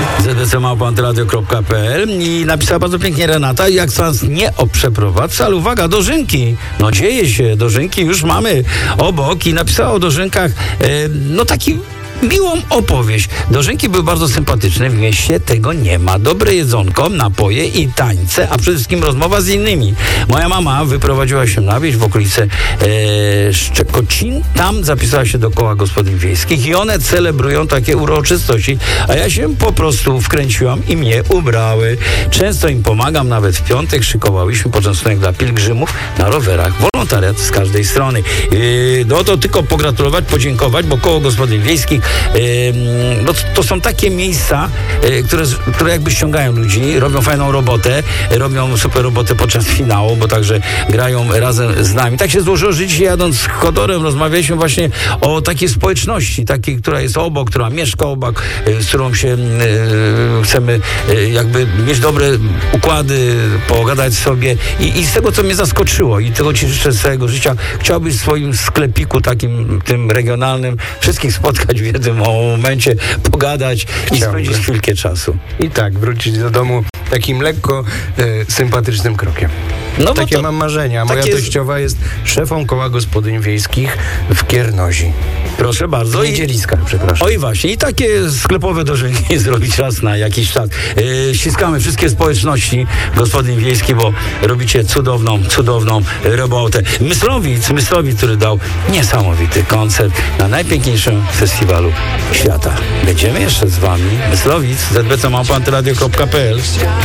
zbc@antyradio.pl i napisała bardzo pięknie Renata, jak nas nie o przeprowadzce, ale uwaga, dożynki. No dzieje się, dożynki już mamy obok i napisała o dożynkach, taki miłą opowieść. Dożynki były bardzo sympatyczne, w mieście tego nie ma. Dobre jedzonko, napoje i tańce, a przede wszystkim rozmowa z innymi. Moja mama wyprowadziła się na wieś w okolice Szczekocin, tam zapisała się do koła gospodyń wiejskich i one celebrują takie uroczystości, a ja się po prostu wkręciłam i mnie ubrały. Często im pomagam, nawet w piątek szykowałyśmy poczęstunek dla pielgrzymów na rowerach. Wolontariat z każdej strony. To tylko pogratulować, podziękować, bo koło gospodyń wiejskich to są takie miejsca, które jakby ściągają ludzi, robią fajną robotę, robią super robotę podczas finału, bo także grają razem z nami. Tak się złożyło, że dzisiaj jadąc z Chodorem rozmawialiśmy właśnie o takiej społeczności, takiej, która jest obok, która mieszka obok, z którą się chcemy jakby mieć dobre układy, pogadać sobie i z tego, co mnie zaskoczyło i tego ci życzę z całego życia, chciałbyś w swoim sklepiku takim, tym regionalnym, wszystkich spotkać w jednym momencie, pogadać i spędzić chwilkę czasu. I tak, wrócić do domu takim lekko sympatycznym krokiem. Takie mam marzenia. Moja teściowa jest szefą koła gospodyń wiejskich w Kiernozi. Proszę bardzo. Niedzieliska, przepraszam. Oj właśnie, i takie sklepowe dożynki zrobić raz na jakiś czas. Ściskamy wszystkie społeczności gospodyń wiejskich, bo robicie cudowną robotę. Myslowic, który dał niesamowity koncert na najpiękniejszym festiwalu świata. Będziemy jeszcze z wami. Myslowic, zbc@antyradio.pl